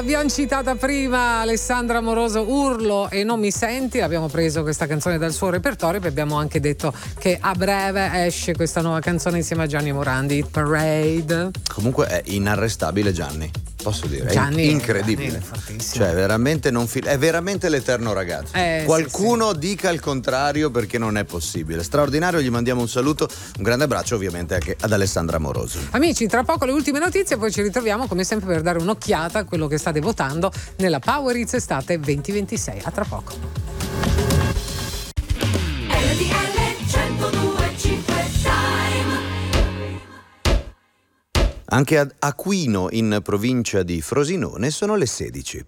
L'abbiamo citata prima Alessandra Amoroso, Urlo e Non mi senti. Abbiamo preso questa canzone dal suo repertorio e abbiamo anche detto che a breve esce questa nuova canzone insieme a Gianni Morandi, Hit Parade. Comunque è inarrestabile Gianni, posso dire, Gianni è incredibile. Cioè veramente è veramente l'eterno ragazzo. Qualcuno dica il contrario, perché non è possibile. Straordinario, gli mandiamo un saluto, un grande abbraccio ovviamente anche ad Alessandra Amoroso. Amici, tra poco le ultime notizie, poi ci ritroviamo come sempre per dare un'occhiata a quello che state votando nella Power Hits Estate 2026. A tra poco. Anche ad Aquino, in provincia di Frosinone, sono le 16.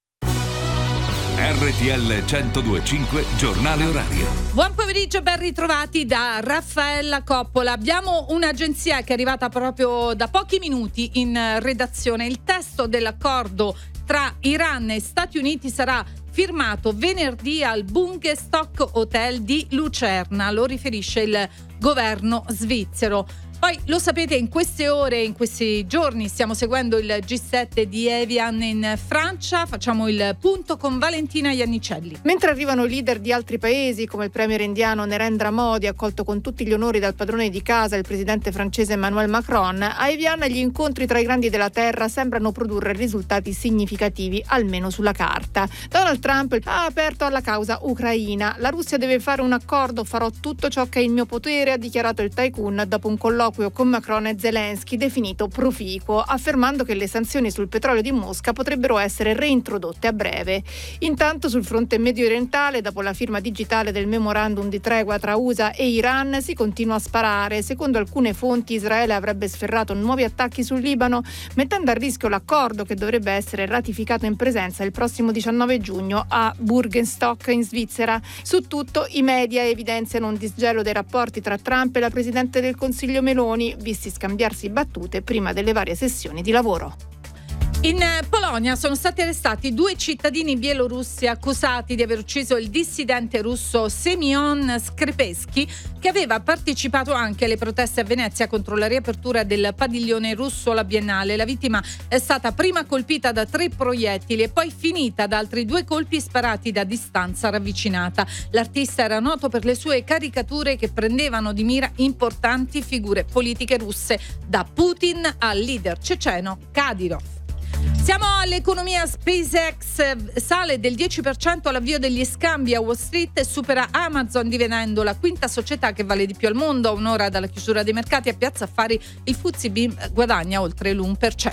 RTL 102.5 Giornale Orario. Buon pomeriggio, ben ritrovati da Raffaella Coppola. Abbiamo un'agenzia che è arrivata proprio da pochi minuti in redazione. Il testo dell'accordo tra Iran e Stati Uniti sarà firmato venerdì al Bungestock Hotel di Lucerna, lo riferisce il governo svizzero. Poi lo sapete, in queste ore, in questi giorni stiamo seguendo il G7 di Evian in Francia. Facciamo il punto con Valentina Iannicelli. Mentre arrivano i leader di altri paesi come il premier indiano Narendra Modi, accolto con tutti gli onori dal padrone di casa, il presidente francese Emmanuel Macron, a Evian gli incontri tra i grandi della terra sembrano produrre risultati significativi, almeno sulla carta. Donald Trump ha aperto alla causa ucraina. La Russia deve fare un accordo, farò tutto ciò che è in mio potere, ha dichiarato il tycoon dopo un colloquio con Macron e Zelensky definito proficuo, affermando che le sanzioni sul petrolio di Mosca potrebbero essere reintrodotte a breve. Intanto sul fronte medio orientale, dopo la firma digitale del memorandum di tregua tra USA e Iran, si continua a sparare. Secondo alcune fonti, Israele avrebbe sferrato nuovi attacchi sul Libano, mettendo a rischio l'accordo che dovrebbe essere ratificato in presenza il prossimo 19 giugno a Burgenstock in Svizzera. Su tutto i media evidenziano un disgelo dei rapporti tra Trump e la Presidente del Consiglio Meloni, visti scambiarsi battute prima delle varie sessioni di lavoro. In Polonia sono stati arrestati 2 cittadini bielorussi accusati di aver ucciso il dissidente russo Semyon Skrzepski, che aveva partecipato anche alle proteste a Venezia contro la riapertura del padiglione russo alla Biennale. La vittima è stata prima colpita da 3 proiettili e poi finita da altri 2 colpi sparati da distanza ravvicinata. L'artista era noto per le sue caricature che prendevano di mira importanti figure politiche russe, da Putin al leader ceceno Kadyrov. Siamo all'economia. SpaceX sale del 10% all'avvio degli scambi a Wall Street e supera Amazon, divenendo la quinta società che vale di più al mondo. A un'ora dalla chiusura dei mercati a Piazza Affari il FTSE BIM guadagna oltre l'1%.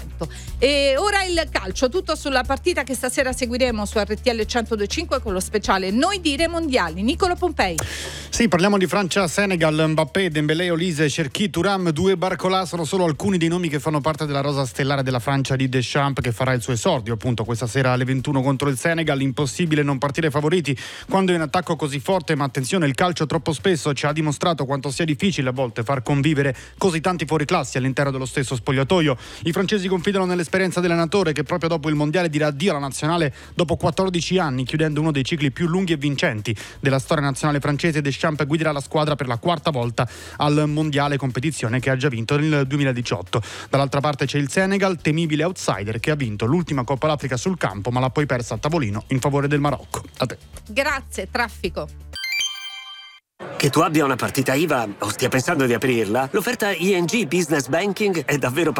E ora il calcio, tutto sulla partita che stasera seguiremo su RTL 102.5 con lo speciale Noi dire mondiali. Nicolo Pompei. Sì, parliamo di Francia-Senegal. Mbappé, Dembélé, Olise, Cherki, Thuram, 2 Barcola sono solo alcuni dei nomi che fanno parte della rosa stellare della Francia di Deschamps, che farà il suo esordio appunto questa sera alle 21 contro il Senegal. Impossibile non partire favoriti quando è in attacco così forte, ma attenzione, il calcio troppo spesso ci ha dimostrato quanto sia difficile a volte far convivere così tanti fuoriclassi all'interno dello stesso spogliatoio. I francesi confidano nell'esperienza dell'allenatore, che proprio dopo il mondiale dirà addio alla nazionale dopo 14 anni, chiudendo uno dei cicli più lunghi e vincenti della storia nazionale francese. Deschamps guiderà la squadra per la 4ª volta al mondiale, competizione che ha già vinto nel 2018. Dall'altra parte c'è il Senegal, temibile outsider, che ha vinto l'ultima Coppa d'Africa sul campo, ma l'ha poi persa a tavolino in favore del Marocco. A te. Grazie, traffico. Che tu abbia una partita IVA o stia pensando di aprirla, l'offerta ING Business Banking è davvero